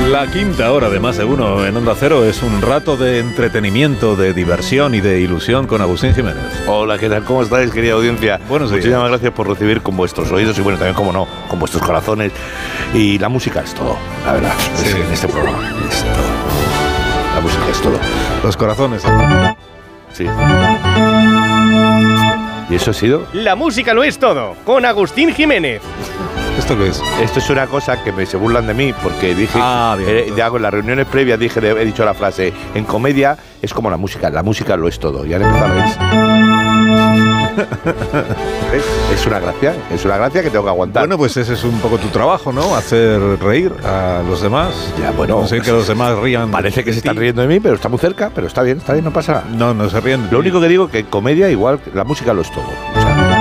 La quinta hora de Más de Uno en Onda Cero es un rato de entretenimiento, de diversión y de ilusión con Agustín Jiménez. Hola, ¿qué tal? ¿Cómo estáis, querida audiencia? Buenos días. Muchísimas gracias por recibir con vuestros oídos y, bueno, también, como no, con vuestros corazones. Y la música es todo, la verdad. Sí. En este programa es todo. La música es todo. Los corazones. Sí. ¿Y eso ha sido? La música lo es todo, con Agustín Jiménez. ¿Esto qué es? Esto es una cosa que se burlan de mí porque dije, bien. en las reuniones previas he dicho la frase, en comedia es como la música lo es todo. Y han empezado a reír. Es una gracia que tengo que aguantar. Bueno, pues ese es un poco tu trabajo, ¿no? Hacer reír a los demás. Ya, bueno, conseguir que los demás rían. Parece que se están riendo de mí, pero está muy cerca, pero está bien, no pasa nada. No se ríen. Lo único que digo es que en comedia igual la música lo es todo. O sea,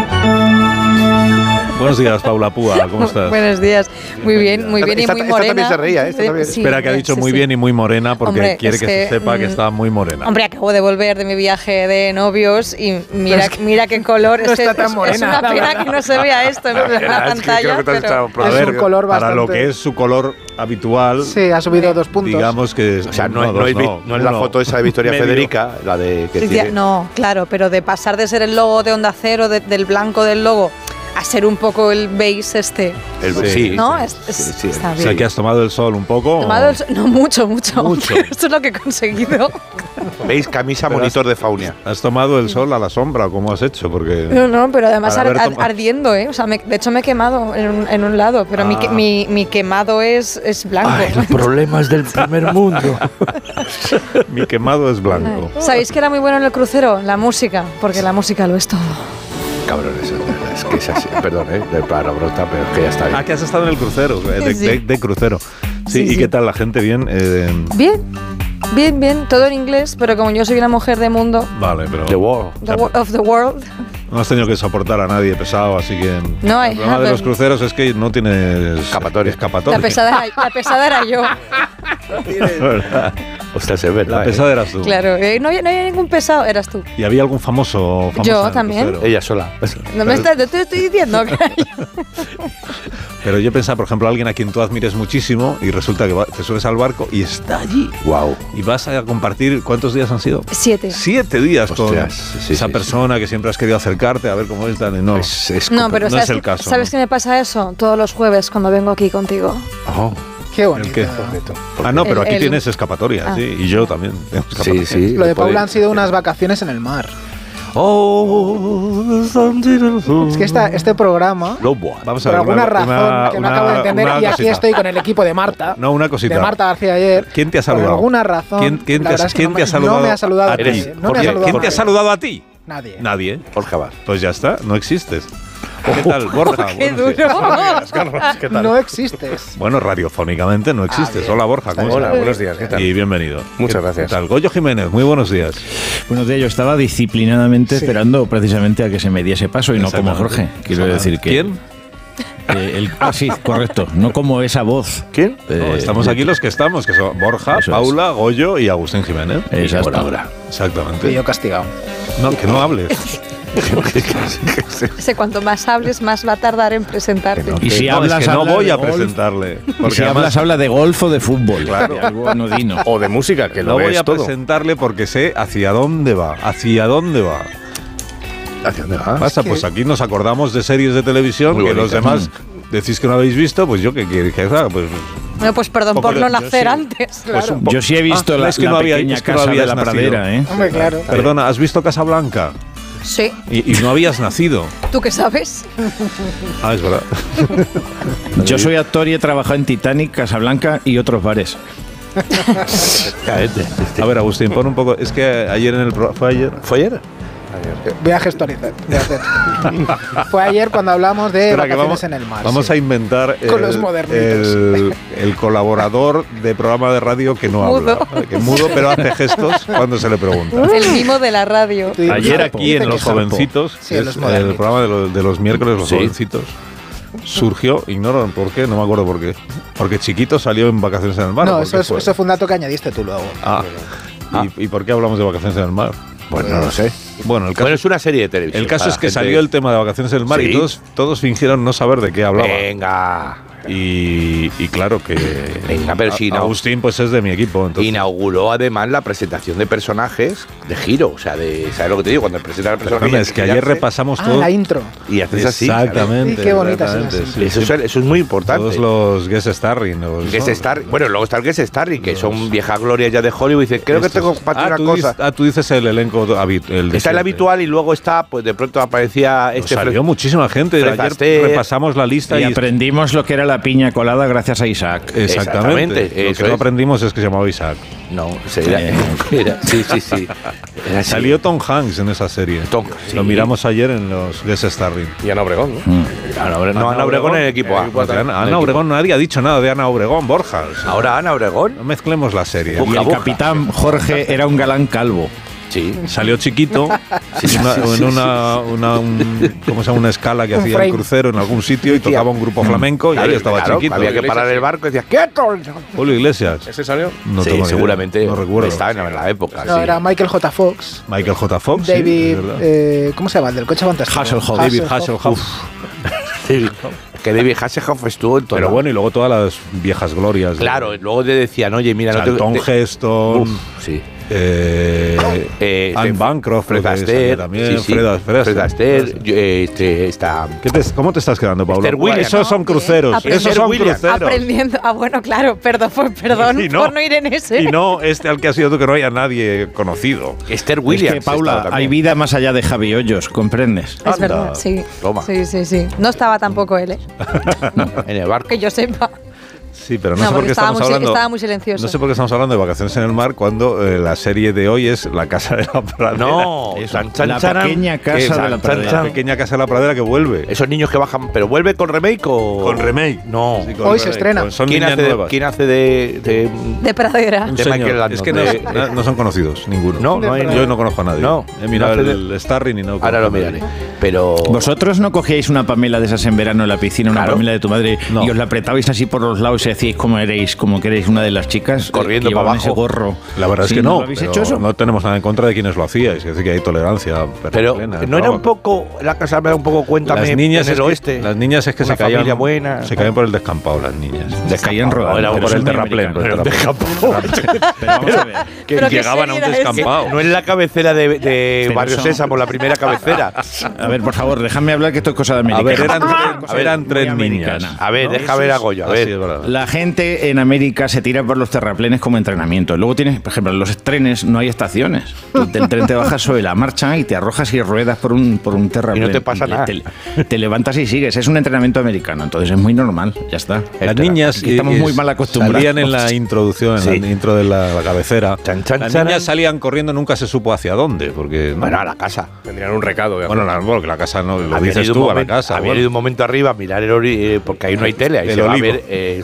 Buenos días, Paula Púa, ¿cómo estás? Buenos días, muy bien y muy morena. Esta también se reía, esta también. Sí, Espera, que ha dicho muy bien y muy morena porque hombre, quiere que se sepa que está muy morena. Hombre, acabo de volver de mi viaje de novios y mira qué color. No está tan morena. Es una pena que no se vea esto en la pantalla. A ver, un color para bastante... lo que es su color habitual, Sí, ha subido 2 puntos. digamos que... o sea, no es la foto esa de Victoria medio. Federica, la de que tiene... No, claro, pero de pasar de ser el logo de Onda Cero, del blanco del logo, a ser un poco el beige Sí. ¿no? Sí. Está O bien. sea, que has tomado el sol un poco. Tomado el sol, no mucho. Mucho. Esto es lo que he conseguido. ¿Veis? Camisa Pero monitor de Faunia. ¿Has tomado el sol a la sombra o cómo has hecho? Porque No, pero además Para haber tomado- ardiendo, ¿eh? O sea, de hecho me he quemado en un lado, pero mi quemado es blanco. Ay, los problemas del primer mundo. mi quemado es blanco. ¿Sabéis que era muy bueno en el crucero? La música, porque la música lo es todo. Cabrones, es que es así. Perdón, para brota, pero es que ya está bien. Ah, que has estado en el crucero, Sí. de crucero. Sí, Sí, ¿y sí. qué tal la gente? ¿Bien? Bien, todo en inglés, pero como yo soy una mujer de mundo, Vale, pero The Wall. of the world, no has tenido que soportar a nadie pesado, así que... No, I el problema de haven't. los cruceros es que no tienes... Escapatoria. la pesada era yo. ¿Verdad? Ostras, es verdad. La pesada eras tú. Claro, no había ningún pesado, eras tú. ¿Y había algún famoso en Yo el también. crucero? Ella sola. No te estoy diciendo que Pero yo pensaba, por ejemplo, alguien a quien tú admires muchísimo y resulta que te subes al barco y está allí. Wow. Y vas a compartir, ¿cuántos días han sido? 7. 7 días con Ostras, sí, esa sí, persona que siempre has querido acercarte a ver cómo es. No, No, pero no ¿sabes, es el caso. ¿sabes ¿no? qué me pasa eso? Todos los jueves cuando vengo aquí contigo. Oh, Qué bonito. ¿El qué? Ah, no, pero aquí El- tienes escapatoria, Ah. sí, y yo también. tengo sí, escapatoria. sí. Lo de Paula han sido unas vacaciones en el mar. Oh, Es que este programa, Vamos a por ver, alguna razón que no acabo de entender, y aquí cosita. estoy con el equipo de Marta. No, una cosita. De Marta García ayer. ¿Quién te ha saludado? Por alguna razón. ¿Quién la te verdad ha, es que quién no te ha saludado? No me ha saludado a ti? nadie. No me ha saludado ¿Quién te ha nadie. saludado a ti? Nadie. Nadie. Jorge Abad. Pues ya está, no existes. ¿Qué tal, Borja? ¡Qué Buenos días. duro! Buenos días, Carlos, ¿qué tal? No existes. Bueno, radiofónicamente no existes. bien. Hola, Borja, ¿cómo Hola, estás? buenos días, ¿qué tal? Y bienvenido. Muchas ¿Qué gracias. tal? Goyo Jiménez, muy buenos días. Buenos días, yo estaba disciplinadamente esperando precisamente a que se me diese paso y no como Jorge. Quiero decir que... ¿Quién? Sí, correcto. No como esa voz. ¿Quién? No, estamos aquí los que estamos, que son Borja, Eso es. Paula, Goyo y Agustín Jiménez. Exacto. Por ahora. Exactamente. Y yo castigado. No, que no hables. Sé cuanto más hables, más va a tardar en presentarte. Y si No, hablas, es que no habla voy de a golf, presentarle. Y Porque si además hablas, habla de golf o de fútbol. Claro. De algo anodino. O de música, que no lo voy ves a todo. presentarle porque sé hacia dónde va. ¿Hacia dónde va? ¿Hacia dónde vas? Pasa, pues aquí nos acordamos de series de televisión Muy que los bonita. demás decís que no habéis visto, pues yo que quiero que haga, pues Bueno, pues perdón Poco por de- no yo nacer sí. antes. Pues un poco. Yo sí he visto la, es que la no había- pequeña es que no casa de habías la nacido. pradera, ¿eh? Hombre, claro. Perdona, ¿has visto Casablanca? Sí. Y no habías nacido. ¿Tú qué sabes? Ah, es verdad. Yo soy actor y he trabajado en Titanic, Casablanca y otros bares. A ver, Agustín, pon un poco. Es que ayer en el ¿fue ayer? ¿Fue ayer? Voy a gestorizar. voy a hacer. Fue ayer cuando hablamos de Espera, que vacaciones en el mar. Vamos sí. a inventar Con los modernitos. el colaborador de programa de radio que no Mudo. habla. Que mudo, pero hace gestos cuando se le pregunta. El mimo de la radio. Sí, Ayer sí, aquí dice en que Los sí. Jovencitos, Sí, que en es los el modernitos. programa de los miércoles, Los Sí. Jovencitos, surgió, ignoro por qué, no me acuerdo por qué, porque Chiquito salió en Vacaciones en el Mar. No, ¿por eso, qué es, fue? eso fue un dato que añadiste tú luego. Ah. ¿Y por qué hablamos de Vacaciones en el Mar? Pues no lo sé. Bueno, el caso, Bueno, es una serie de televisión. el caso para es que gente- salió el tema de Vacaciones en el Mar Sí. y todos fingieron no saber de qué hablaba. Venga. Y claro que Venga, pero si no- Agustín pues es de mi equipo. Entonces, Inauguró además la presentación de personajes de giro. O sea, ¿sabes lo que te digo? Cuando presentan el personaje. perdona, es que ayer repasamos todo. la intro. Y haces así. Exactamente. Sí, qué bonita es exactamente, esa. sí, Eso, sí. eso es muy importante. Todos los guest starring. Bueno, luego está el Guest Starring, que son viejas glorias ya de Hollywood. Y dice, creo que tengo para ti una cosa. Tú dices el elenco el de Está el siempre. habitual y luego está, pues de pronto aparecía Pues salió muchísima gente. Fred Ayer Astaire. repasamos la lista Y y aprendimos lo que era la piña colada gracias a Isaac. exactamente. Lo eso que no es. aprendimos es que se llamaba Isaac. No, sí. Sí. Era así. Salió Tom Hanks en esa serie. Sí. Lo miramos ayer en los guest starring. Y Ana Obregón, ¿no? Ana Obregón en el equipo A. Ana Obregón, nadie ha dicho nada de Ana Obregón, Borja. Ahora Ana Obregón. No mezclemos la serie. Y el capitán Jorge era un galán calvo. Sí. Salió chiquito en ¿cómo se llama? Una escala que Un hacía frame. el crucero en algún sitio y tocaba un grupo flamenco y ahí estaba Claro, chiquito. había que parar el barco y decía, ¡quieto! Julio Iglesias. ¿Ese salió? No sí, tengo ni idea. seguramente. No recuerdo. Estaba en la época. No, sí. era Michael J. Fox. Michael J. Fox. sí, David, es verdad. ¿cómo se llama? El del coche fantástico. Hasselhoff. David Hasselhoff. Sí. Que David Hasselhoff estuvo en todo. Pero bueno, y luego todas las viejas glorias. Claro, luego te decían, oye, mira, Charlton Heston. Sí. Anne Bancroft, Fred creo que Astaire, salía también. sí. Fred Astaire, está. ¿Cómo te estás quedando, Pablo? Esther Williams. Esos son cruceros. Aprendiendo. Esos son Williams. cruceros. Aprendiendo. Ah, bueno, claro, perdón Y por no ir en ese. Y no al que has sido tú, que no haya nadie conocido. Esther Williams. Es que, Paula, estaba hay también. vida más allá de Javi Hoyos, ¿comprendes? Es Anda. verdad, sí. Toma. Sí. No estaba tampoco él, ¿eh? En el barco. Que yo sepa. Sí, pero no No, sé por porque qué estamos hablando. estaba muy silencioso. No sé por qué estamos hablando de Vacaciones en el Mar cuando la serie de hoy es La Casa de la Pradera. No, Eso, la pequeña casa de la pradera. La pequeña Casa de la Pradera que vuelve. Esos niños que bajan, pero vuelve con remake o. Con remake. No. Sí, con Hoy se remake. estrena. Pues son ¿Quién niñas hace, nuevas. ¿Quién hace de De pradera. Un de señor. Michael Landon? Es que no son conocidos, ninguno. No hay. Yo no conozco a nadie. No, He mirado no hace el Starring y no conozco Ahora a lo nadie. miraré. Pero. ¿Vosotros no cogíais una Pamela de esas en verano en la piscina, una Claro. Pamela de tu madre, No. y os la apretabais así por los lados y decíais como queréis una de las chicas? Corriendo que llevaban para abajo. ese gorro. La verdad Sí, es que no. ¿Lo habéis pero hecho eso? No tenemos nada en contra de quienes lo hacíais. Es decir, que hay tolerancia. Pero plena, no era un poco. La casa era un poco cuéntame. Las niñas, en el es que, oeste. las niñas es que Una se caían, familia buena. se caían por el descampado, las niñas. Les caían rodando. Era pero por eso el es muy terraplén. Por el americano. terraplén. Pero vamos a ver. Que Pero qué llegaban a un serie era descampado. No es la cabecera de Pero Barrio son- Sésamo, la primera cabecera. A ver, por favor, déjame hablar que esto es cosa de A americana. ver, eran, Cosa eran muy tres americana. niñas. A ver, ¿No? deja Eso ver a es- Goyo, a Así ver. es verdad. La gente en América se tira por los terraplenes como entrenamiento. Luego tienes, por ejemplo, en los trenes no hay estaciones. Tú del tren te bajas sobre la marcha y te arrojas y ruedas por un terraplén. Y no te pasa nada. Te levantas y sigues. Es un entrenamiento americano, entonces es muy normal. Ya está. Las niñas Aquí estamos muy mal acostumbrados. salían en la introducción, en Sí. la intro de la cabecera. Chan, chan, Las chan. niñas salían corriendo, nunca se supo hacia dónde, porque Bueno, a la casa. Tendrían un recado. bueno, porque la casa no lo Habían dices ido tú un a la momento- casa. habían bueno. ido un momento arriba a mirar porque ahí no hay tele, ahí El se va a olivo. ver,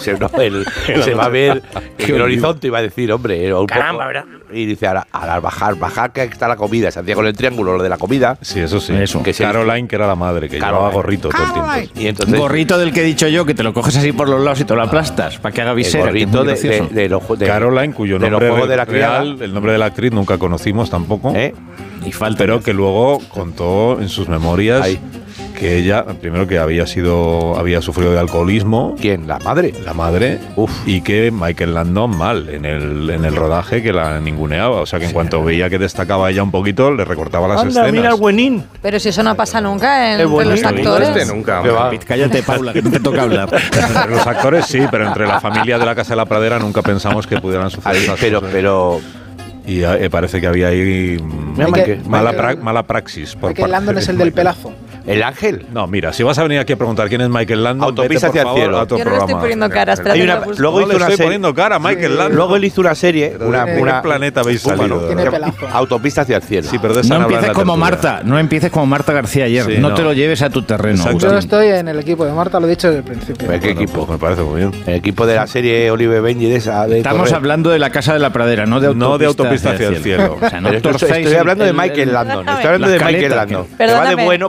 se va a ver el horizonte, iba a decir, hombre, un Caramba, poco. ¿verdad? Y dice, ahora al bajar que está la comida, se hacía con el triángulo lo de la comida. Sí, eso sí. Eso. Que se- Caroline, que era la madre, que Caroline. llevaba gorrito todo el tiempo. Y entonces Gorrito del que he dicho yo, que te lo coges así por los lados y te lo aplastas para que haga el visera. que es gorrito muy gracioso. de los de- Caroline, cuyo de los nombre juegos de la real, criada. el nombre de la actriz nunca conocimos tampoco. ¿Eh? Y falta. Pero que luego contó en sus memorias Ahí. que ella, primero que había sufrido de alcoholismo, ¿Quién? ¿La madre? la madre, y que Michael Landon mal en el rodaje, que la ninguneaba. O sea, que en cuanto veía que destacaba ella un poquito, le recortaba las Anda, escenas. mira el buenín. Pero si eso no pasa nunca El entre los buenito actores. Este nunca. Que va. Cállate, Paula, que no te toca hablar. Entre los actores sí, pero entre la familia de la Casa de la Pradera nunca pensamos que pudieran suceder esas cosas. Pero Y parece que había ahí Mira, Michael- mala praxis. Por Michael parte Landon de es el del Michael. pelazo. el ángel. No, mira, si vas a venir aquí a preguntar quién es Michael Landon, Autopista vete, por hacia el favor, cielo. a otro Yo no le estoy programa. poniendo cara, espérate Hay que una- lo busco. luego No hizo le una estoy serie. poniendo cara a Michael Landon. Luego él hizo una serie, ¿De qué planeta habéis salido? Tiene pelazo. Autopista hacia el cielo. Sí, pero de esa No hablan en empieces la como tertulia. Marta, no empieces como Marta García ayer. Sí, no, no. te lo lleves a tu terreno. Exacto. Agustín. Yo estoy en el equipo de Marta, lo he dicho desde el principio. ¿Qué Bueno, equipo? pues me parece muy bien. El equipo de la serie Olive Benji de esa. De Estamos Torre. hablando de la Casa de la Pradera, no de Autopista, No de Autopista hacia el cielo. O sea, no Pero torcéis estoy hablando de el- Michael el- Landon. Perdóname. Estoy hablando La de Michael escaleta, Landon. que- Que va de Perdóname. bueno,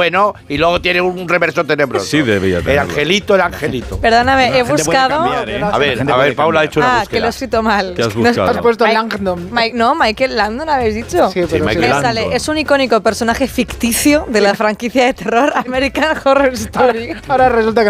y luego tiene un reverso tenebroso. Sí, debía El tenerlo. angelito, el angelito. Perdóname, La he gente puede buscado. cambiar, ¿eh? A La ver, gente a puede ver, Paula ha cambiar. hecho una Ah, que búsqueda. lo he escrito mal. ¿Qué has No, buscado? Has puesto Mike- Langdon. No, Michael Landon habéis dicho. Sí, pero Michael Me Landon. sale, es un icónico personaje ficticio de la franquicia de terror American Horror Story. Ahora resulta que